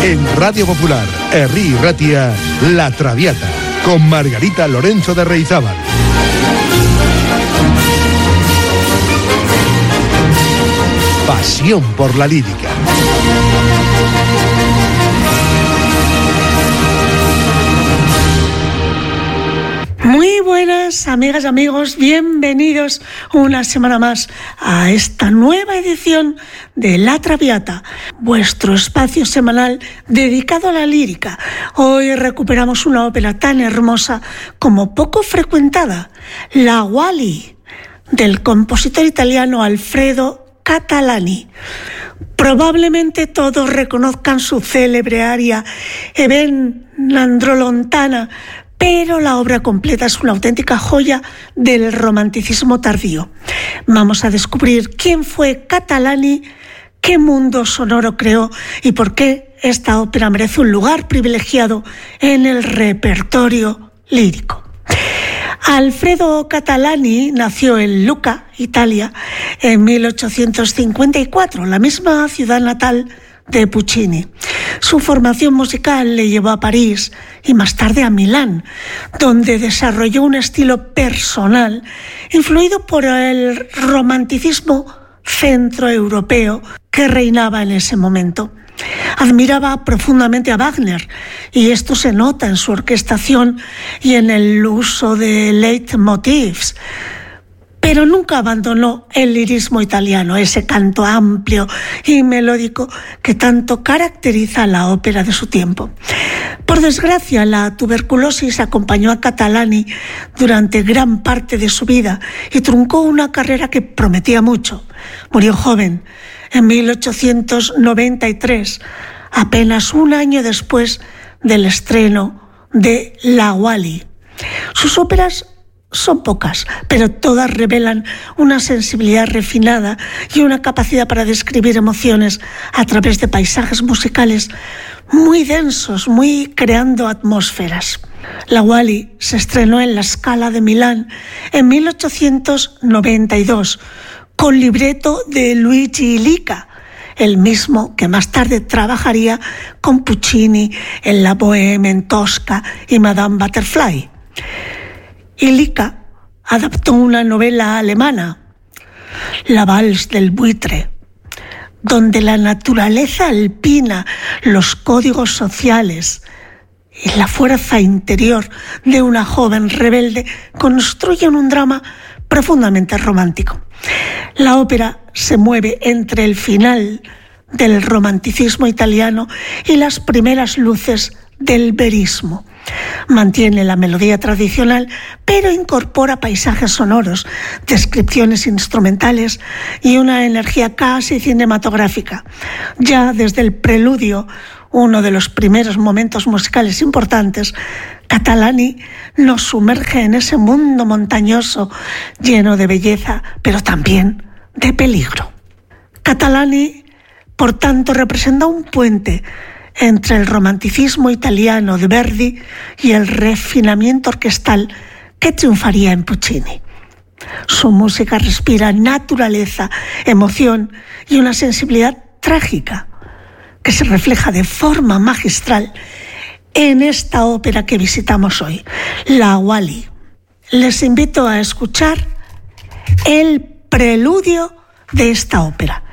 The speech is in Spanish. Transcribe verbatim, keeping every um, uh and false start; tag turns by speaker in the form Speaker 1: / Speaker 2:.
Speaker 1: En Radio Popular, Herri Ratia, La Traviata, con Margarita Lorenzo de Reizábal. Pasión por la lírica.
Speaker 2: Muy buenas amigas y amigos, bienvenidos una semana más a esta nueva edición de La Traviata, vuestro espacio semanal dedicado a la lírica. Hoy recuperamos una ópera tan hermosa como poco frecuentada, La Wally, del compositor italiano Alfredo Catalani. Probablemente todos reconozcan su célebre aria E ben l'andrò lontana, pero la obra completa es una auténtica joya del romanticismo tardío. Vamos a descubrir quién fue Catalani, qué mundo sonoro creó y por qué esta ópera merece un lugar privilegiado en el repertorio lírico. Alfredo Catalani nació en Lucca, Italia, en mil ochocientos cincuenta y cuatro, la misma ciudad natal de Puccini. Su formación musical le llevó a París y más tarde a Milán, donde desarrolló un estilo personal influido por el romanticismo centroeuropeo que reinaba en ese momento. Admiraba profundamente a Wagner y esto se nota en su orquestación y en el uso de leitmotivs, pero nunca abandonó el lirismo italiano, ese canto amplio y melódico que tanto caracteriza a la ópera de su tiempo. Por desgracia, la tuberculosis acompañó a Catalani durante gran parte de su vida y truncó una carrera que prometía mucho. Murió joven, en mil ochocientos noventa y tres, apenas un año después del estreno de La Wally. Sus óperas son pocas, pero todas revelan una sensibilidad refinada y una capacidad para describir emociones a través de paisajes musicales muy densos, muy creando atmósferas. La Wally se estrenó en la Scala de Milán en mil ochocientos noventa y dos con libreto de Luigi Illica, el mismo que más tarde trabajaría con Puccini en La Bohème en Tosca y Madame Butterfly. Illica adaptó una novela alemana, La Vals del Buitre, donde la naturaleza alpina, los códigos sociales y la fuerza interior de una joven rebelde construyen un drama profundamente romántico. La ópera se mueve entre el final del romanticismo italiano y las primeras luces del verismo. Mantiene la melodía tradicional, pero incorpora paisajes sonoros, descripciones instrumentales y una energía casi cinematográfica. Ya desde el preludio, uno de los primeros momentos musicales importantes, Catalani nos sumerge en ese mundo montañoso lleno de belleza, pero también de peligro. Catalani, por tanto, representa un puente entre el romanticismo italiano de Verdi y el refinamiento orquestal que triunfaría en Puccini. Su música respira naturaleza, emoción y una sensibilidad trágica que se refleja de forma magistral en esta ópera que visitamos hoy, La Wally. Les invito a escuchar el preludio de esta ópera.